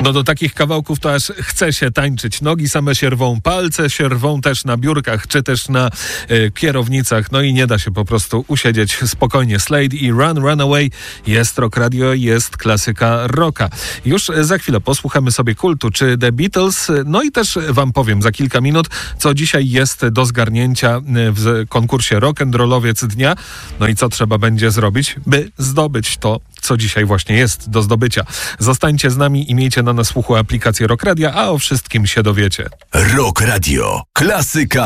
No do takich kawałków to aż chce się tańczyć. Nogi same się rwą, palce się rwą też na biurkach, czy też na kierownicach. No i nie da się po prostu usiedzieć spokojnie. Slade i Run Away. Jest Rock Radio, jest klasyka rocka. Już za chwilę posłuchamy sobie kultu, czy The Beatles. No i też wam powiem za kilka minut, co dzisiaj jest do zgarnięcia w konkursie Rock'n'Rollowiec Dnia. No i co trzeba będzie zrobić, by zdobyć to, co dzisiaj właśnie jest do zdobycia. Zostańcie z nami i miejcie na nas słuchu aplikację Rock Radia, a o wszystkim się dowiecie. Rock Radio. Klasyka